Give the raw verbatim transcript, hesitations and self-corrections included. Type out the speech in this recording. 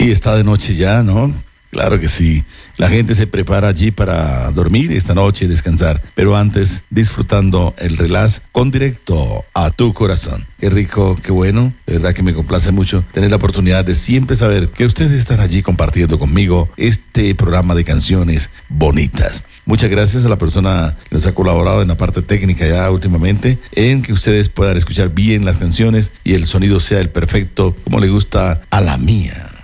Sí, está de noche ya, ¿no? Claro que sí. La gente se prepara allí para dormir esta noche y descansar, pero antes disfrutando el relax con directo a tu corazón. Qué rico, qué bueno. De verdad que me complace mucho tener la oportunidad de siempre saber que ustedes están allí compartiendo conmigo este programa de canciones bonitas. Muchas gracias a la persona que nos ha colaborado en la parte técnica ya últimamente, en que ustedes puedan escuchar bien las canciones y el sonido sea el perfecto, como le gusta a la mía.